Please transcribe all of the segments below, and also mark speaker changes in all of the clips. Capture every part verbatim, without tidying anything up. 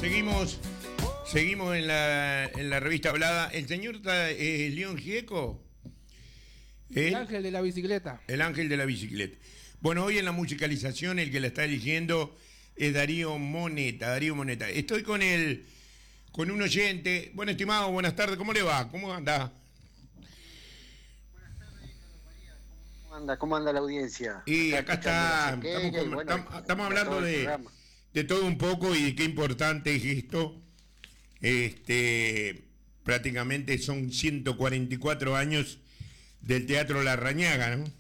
Speaker 1: Seguimos, seguimos en la, en la revista hablada. ¿El señor eh, León Gieco?
Speaker 2: ¿Eh? El ángel de la bicicleta.
Speaker 1: El ángel de la bicicleta. Bueno, hoy en la musicalización el que la está eligiendo es Darío Moneta. Darío Moneta. Estoy con el, con un oyente. Bueno, estimado, buenas tardes. ¿Cómo le va? ¿Cómo anda?
Speaker 3: ¿Cómo anda? ¿Cómo anda la audiencia?
Speaker 1: Y acá está. Estamos, con, bueno, estamos, estamos hablando de, de todo un poco y de qué importante es esto. Este, prácticamente son ciento cuarenta y cuatro años del Teatro Larrañaga, ¿no?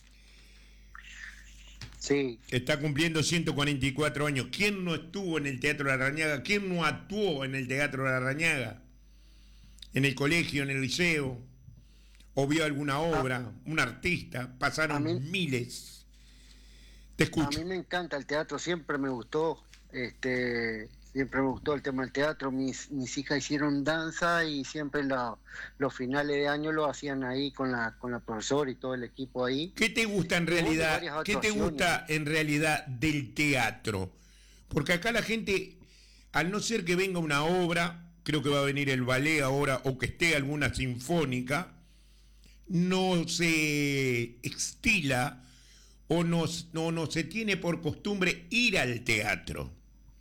Speaker 3: Sí.
Speaker 1: Está cumpliendo ciento cuarenta y cuatro años. ¿Quién no estuvo en el Teatro Larrañaga? ¿Quién no actuó en el Teatro Larrañaga? En el colegio, en el liceo, o vio alguna obra, ah, un artista, pasaron mí, miles. Te escucho.
Speaker 3: A mí me encanta el teatro, siempre me gustó, este, siempre me gustó el tema del teatro. Mis, mis hijas hicieron danza y siempre la, los finales de año lo hacían ahí con la, con la profesora y todo el equipo ahí.
Speaker 1: ¿Qué te gusta en realidad? ¿Qué te gusta en realidad del teatro? Porque acá la gente, al no ser que venga una obra, creo que va a venir el ballet ahora, o que esté alguna sinfónica, no se estila o no, no, no se tiene por costumbre ir al teatro.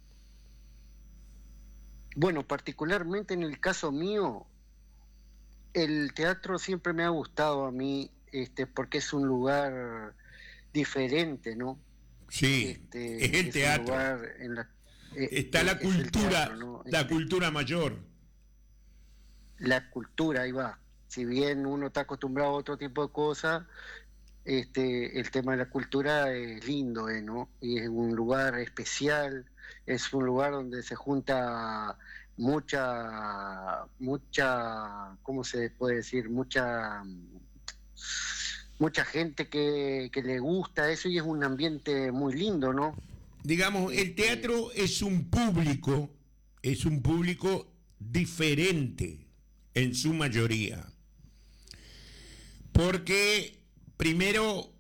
Speaker 3: Bueno, particularmente en el caso mío, el teatro siempre me ha gustado a mí, este, porque es un lugar diferente, ¿no?
Speaker 1: Sí,
Speaker 3: este,
Speaker 1: es el
Speaker 3: es
Speaker 1: teatro.
Speaker 3: Un lugar en la, eh,
Speaker 1: Está la cultura, teatro, ¿no? La este, cultura mayor.
Speaker 3: La cultura, ahí va. Si bien uno está acostumbrado a otro tipo de cosas, este, el tema de la cultura es lindo, ¿eh? ¿no? Y es un lugar especial, es un lugar donde se junta mucha, mucha, ¿cómo se puede decir? Mucha, mucha gente que, que le gusta eso y es un ambiente muy lindo, ¿no?
Speaker 1: Digamos, el teatro es un público, es un público diferente en su mayoría. Porque primero